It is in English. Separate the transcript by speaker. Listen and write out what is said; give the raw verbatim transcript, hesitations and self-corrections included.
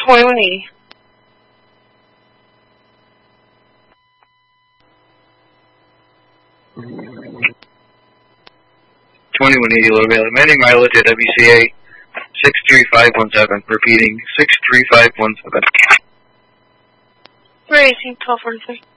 Speaker 1: twenty-one eighty.
Speaker 2: twenty-one eighty, low available. Landing mileage at W C A six three five one seven. Repeating, six three five one seven.
Speaker 1: three eighteen, twelve forty-three.